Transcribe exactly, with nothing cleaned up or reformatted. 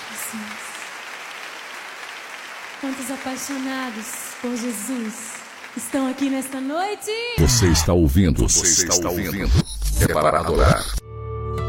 Quantos apaixonados por Jesus estão aqui nesta noite? Você está ouvindo, você, você está ouvindo. É para adorar.